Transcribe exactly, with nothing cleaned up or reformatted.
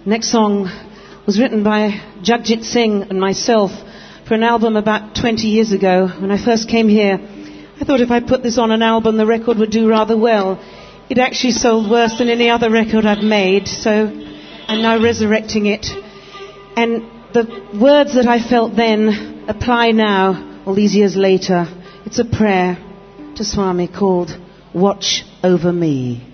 Next song was written by Jagjit Singh and myself for an album about twenty years ago. When I first came here, I thought if I put this on an album, the record would do rather well. It actually sold worse than any other record I've made, so I'm now resurrecting it. And the words that I felt then apply now, all these years later. It's a prayer to Swami called Watch Over Me.